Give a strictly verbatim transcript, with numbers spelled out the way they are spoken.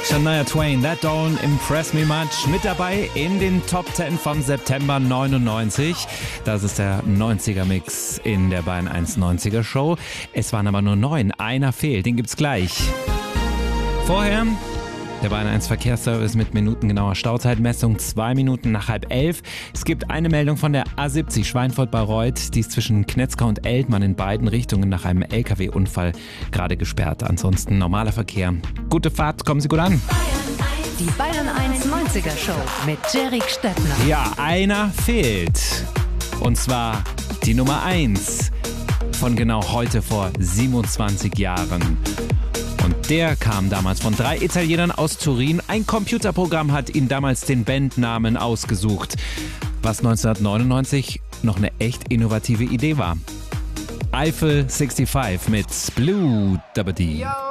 Shania Twain, That Don't Impress Me Much. Mit dabei in den Top zehn vom September neunundneunzig. Das ist der neunziger-Mix in der Bayern eins neunziger Show. Es waren aber nur neun. Einer fehlt, den gibt's gleich. Vorher der Bayern eins Verkehrsservice mit minutengenauer Stauzeitmessung, zwei Minuten nach halb elf. Es gibt eine Meldung von der A siebzig Schweinfurt-Bayreuth. Die ist zwischen Knetzka und Eltmann in beiden Richtungen nach einem L K W-Unfall gerade gesperrt. Ansonsten normaler Verkehr. Gute Fahrt, kommen Sie gut an. Die Bayern eins neunziger Show mit Jerik Stettner. Ja, einer fehlt. Und zwar die Nummer eins von genau heute vor siebenundzwanzig Jahren. Und der kam damals von drei Italienern aus Turin. Ein Computerprogramm hat ihnen damals den Bandnamen ausgesucht, was neunzehnhundertneunundneunzig noch eine echt innovative Idee war. Eiffel fünfundsechzig mit Blue Dabba Dee.